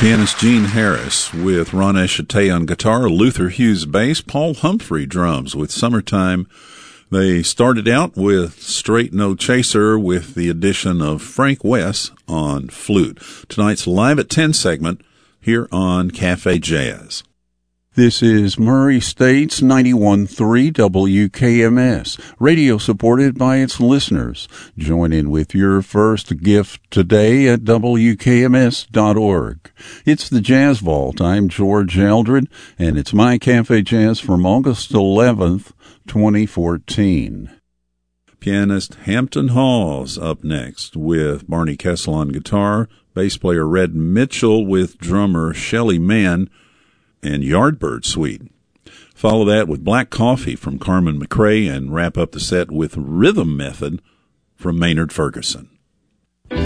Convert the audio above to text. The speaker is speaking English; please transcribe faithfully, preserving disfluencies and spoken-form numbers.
Pianist Gene Harris with Ron Eshate on guitar, Luther Hughes bass, Paul Humphrey drums with Summertime. They started out with Straight No Chaser with the addition of Frank West on flute. Tonight's Live at ten segment here on Cafe Jazz. This is Murray State's ninety-one point three W K M S, radio supported by its listeners. Join in with your first gift today at W K M S dot org. It's the Jazz Vault. I'm George Eldred, and it's my Cafe Jazz from August eleventh, twenty fourteen. Pianist Hampton Hall's up next with Barney Kessel on guitar, bass player Red Mitchell with drummer Shelly Mann, and Yardbird Suite. Follow that with Black Coffee from Carmen McRae, and wrap up the set with Rhythm Method from Maynard Ferguson.